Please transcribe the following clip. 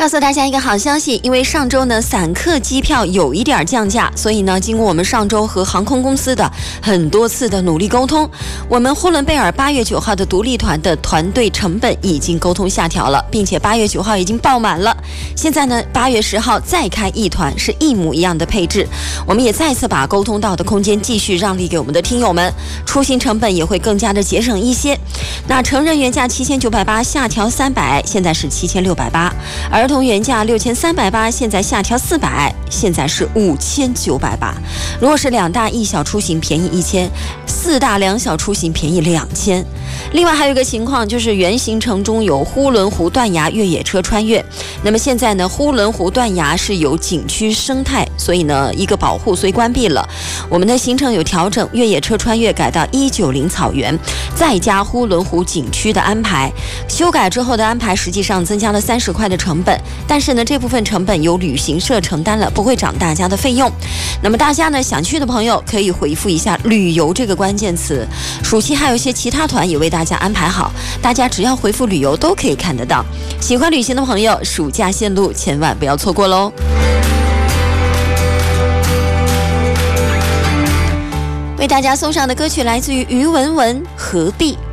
告诉大家一个好消息，因为上周呢散客机票有一点降价，所以呢经过我们上周和航空公司的很多次的努力沟通，我们呼伦贝尔8月9号的独立团的团队成本已经沟通下调了，并且8月9号已经爆满了。现在呢8月10号再开一团是一模一样的配置，我们也再次把沟通到的空间继续让利给我们的听友们，出行成本也会更加的节省一些。那成人原价7980下调300，现在是7680，儿童原价6380，现在下调400，现在是5980。如果是2大1小出行便宜1000，4大2小出行便宜2000。另外还有一个情况，就是原行程中有呼伦湖断崖越野车穿越，那么现在呢呼伦湖断崖是有景区生态，所以呢一个保护，所以关闭了。我们的行程有调整，越野车穿越改到190草原，再加呼伦湖景区的安排。修改之后的安排实际上增加了30块的成本，但是呢这部分成本由旅行社承担了，不会涨大家的费用。那么大家呢想去的朋友可以回复一下旅游这个关键词，暑期还有一些其他团也为大家安排好，大家只要回复旅游都可以看得到。喜欢旅行的朋友，暑假线路千万不要错过喽。为大家送上的歌曲来自于于文文，何必。